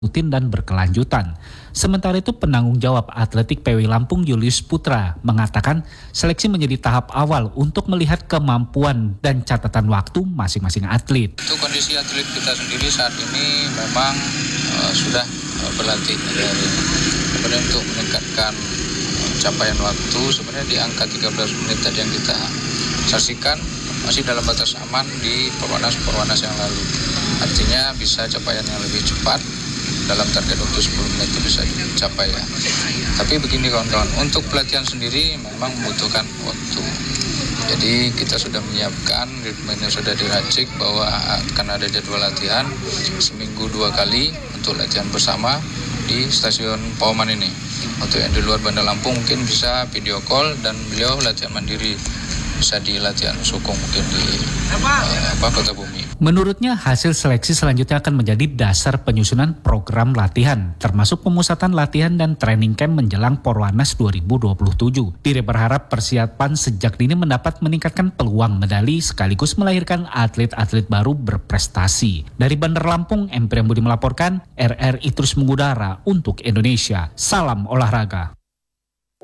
rutin dan berkelanjutan. Sementara itu penanggung jawab atletik PW Lampung Julius Putra mengatakan seleksi menjadi tahap awal untuk melihat kemampuan dan catatan waktu masing-masing atlet. Untuk kondisi atlet kita sendiri saat ini memang sudah berlatih dari hari ini. Kemudian untuk meningkatkan capaian waktu sebenarnya di angka 13 menit tadi yang kita saksikan masih dalam batas aman di Perwanas yang lalu. Artinya bisa capaian yang lebih cepat. Dalam target waktu 10 menit itu bisa dicapai ya. Tapi begini kawan-kawan, untuk pelatihan sendiri memang membutuhkan waktu. Jadi kita sudah menyiapkan, ritmenya sudah diracik bahwa akan ada jadwal latihan seminggu 2 kali untuk latihan bersama di stasiun Pauman ini. Untuk yang di luar Bandar Lampung mungkin bisa video call dan beliau latihan mandiri. Bisa di latihan sukung mungkin di Kota Bumi. Menurutnya hasil seleksi selanjutnya akan menjadi dasar penyusunan program latihan, termasuk pemusatan latihan dan training camp menjelang Porwanas 2027. Diri berharap persiapan sejak dini mendapat meningkatkan peluang medali sekaligus melahirkan atlet-atlet baru berprestasi. Dari Bandar Lampung, M. Priyambudi melaporkan, RRI terus mengudara untuk Indonesia. Salam olahraga.